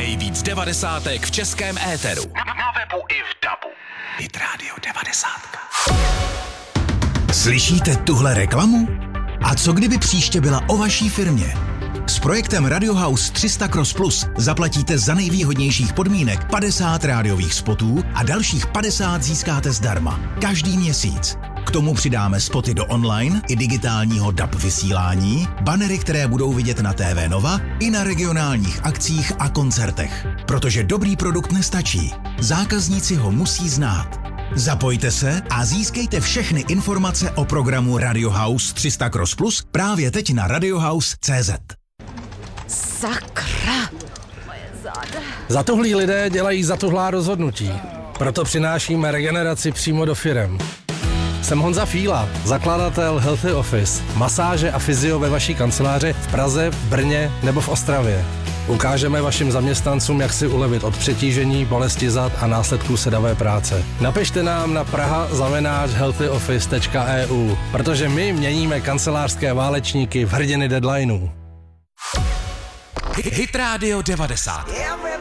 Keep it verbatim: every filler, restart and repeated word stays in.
Nejvíc devadesátek v českém éteru. Na webu i v dabu. Hit Radio devadesát. Slyšíte tuhle reklamu? A co kdyby příště byla o vaší firmě? S projektem Radio House tři sta Cross Plus zaplatíte za nejvýhodnějších podmínek padesát rádiových spotů a dalších padesát získáte zdarma. Každý měsíc. K tomu přidáme spoty do online i digitálního D A B vysílání, banery, které budou vidět na T V Nova i na regionálních akcích a koncertech. Protože dobrý produkt nestačí. Zákazníci ho musí znát. Zapojte se a získejte všechny informace o programu Radio House tři sta Cross Plus právě teď na radiohouse tečka cé zet. Sakra! Moje záda. Zatuhlí lidé dělají zatuhlá rozhodnutí. Proto přinášíme regeneraci přímo do firem. Jsem Honza Fíla, zakladatel Healthy Office, masáže a fyzio ve vaší kanceláři v Praze, v Brně nebo v Ostravě. Ukážeme vašim zaměstnancům, jak si ulevit od přetížení, bolesti zad a následků sedavé práce. Napište nám na praha zavináč healthy office tečka e u, protože my měníme kancelářské válečníky v hrdiny deadlineů. Hit Radio devadesát.